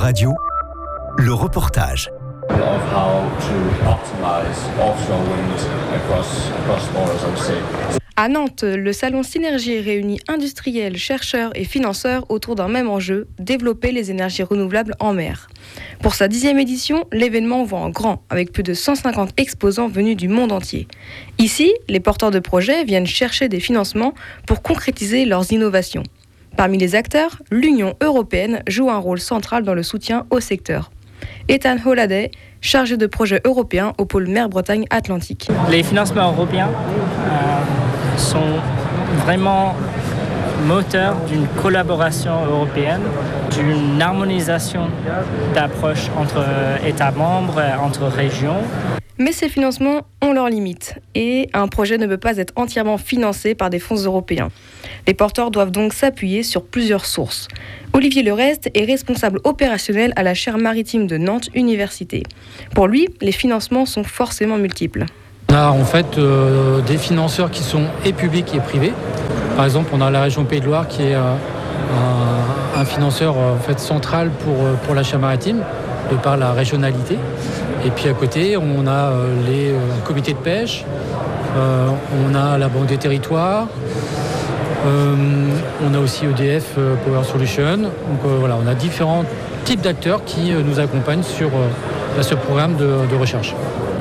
Radio, le reportage. Of how to optimize offshore wind across borders, I would say. À Nantes, le salon Synergie réunit industriels, chercheurs et financeurs autour d'un même enjeu, développer les énergies renouvelables en mer. Pour sa 10e édition, l'événement voit en grand, avec plus de 150 exposants venus du monde entier. Ici, les porteurs de projets viennent chercher des financements pour concrétiser leurs innovations. Parmi les acteurs, l'Union européenne joue un rôle central dans le soutien au secteur. Ethan Holliday, chargé de projet européen au pôle mer Bretagne Atlantique. Les financements européens sont vraiment moteurs d'une collaboration européenne, d'une harmonisation d'approche entre États membres, entre régions. Mais ces financements ont leurs limites et un projet ne peut pas être entièrement financé par des fonds européens. Les porteurs doivent donc s'appuyer sur plusieurs sources. Olivier Lerest est responsable opérationnel à la chaire maritime de Nantes Université. Pour lui, les financements sont forcément multiples. On a en fait des financeurs qui sont et publics et privés. Par exemple, on a la région Pays de Loire qui est un financeur en fait, central pour la chaire maritime, de par la régionalité. Et puis à côté, on a les comités de pêche, on a la Banque des territoires, on a aussi EDF Power Solutions. Donc voilà, on a différents types d'acteurs qui nous accompagnent sur ce programme de recherche.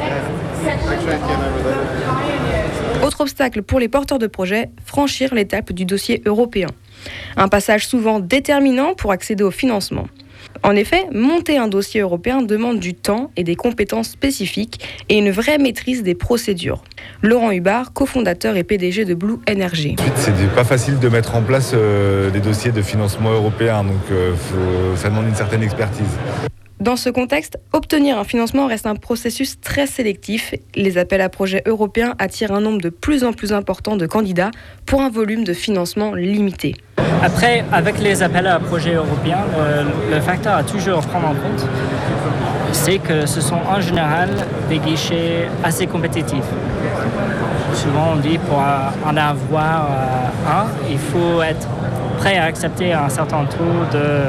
Autre obstacle pour les porteurs de projets, franchir l'étape du dossier européen. Un passage souvent déterminant pour accéder au financement. En effet, monter un dossier européen demande du temps et des compétences spécifiques et une vraie maîtrise des procédures. Laurent Hubard, cofondateur et PDG de Blue Energy. C'est pas facile de mettre en place des dossiers de financement européen, donc ça demande une certaine expertise. Dans ce contexte, obtenir un financement reste un processus très sélectif. Les appels à projets européens attirent un nombre de plus en plus important de candidats pour un volume de financement limité. Après, avec les appels à projets européens, le facteur à toujours prendre en compte, c'est que ce sont en général des guichets assez compétitifs. Souvent, on dit pour en avoir un, il faut être prêt à accepter un certain taux de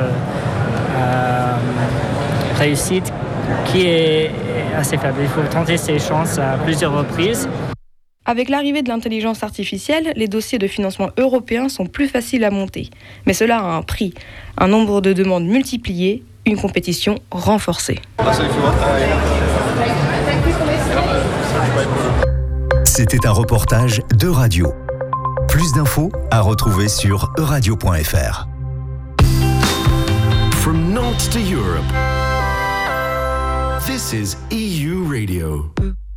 réussite qui est assez faible. Il faut tenter ses chances à plusieurs reprises. Avec l'arrivée de l'intelligence artificielle, les dossiers de financement européens sont plus faciles à monter. Mais cela a un prix, un nombre de demandes multiplié, une compétition renforcée. C'était un reportage de Radio. Plus d'infos à retrouver sur euradio.fr. From Nantes to Europe. This is EU Radio.